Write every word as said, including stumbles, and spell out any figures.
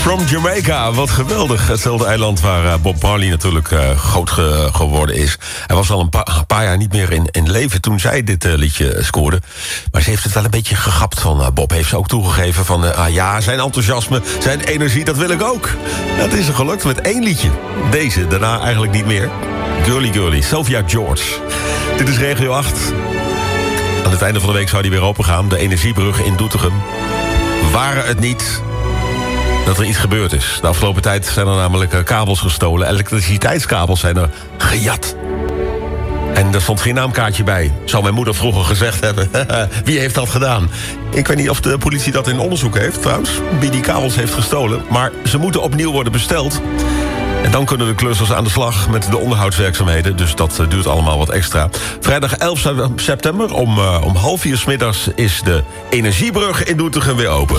From Jamaica, wat geweldig. Hetzelfde eiland waar uh, Bob Marley natuurlijk uh, groot ge- geworden is. Hij was al een, pa- een paar jaar niet meer in, in leven toen zij dit uh, liedje scoorde. Maar ze heeft het wel een beetje gegapt van uh, Bob. Heeft ze ook toegegeven van, uh, ah ja, zijn enthousiasme, zijn energie, dat wil ik ook. Dat is er gelukt met één liedje. Deze, daarna eigenlijk niet meer. Girly Girly, Sylvia George. Dit is Regio acht. Aan het einde van de week zou die weer open gaan. De energiebrug in Doetinchem. Waren het niet dat er iets gebeurd is. De afgelopen tijd zijn er namelijk kabels gestolen. Elektriciteitskabels zijn er gejat. En er stond geen naamkaartje bij. Zou mijn moeder vroeger gezegd hebben. Wie heeft dat gedaan? Ik weet niet of de politie dat in onderzoek heeft, trouwens. Wie die kabels heeft gestolen. Maar ze moeten opnieuw worden besteld. En dan kunnen de klussers aan de slag met de onderhoudswerkzaamheden. Dus dat uh, duurt allemaal wat extra. Vrijdag elf september om, uh, om half vier 's middags is de energiebrug in Doetinchem weer open.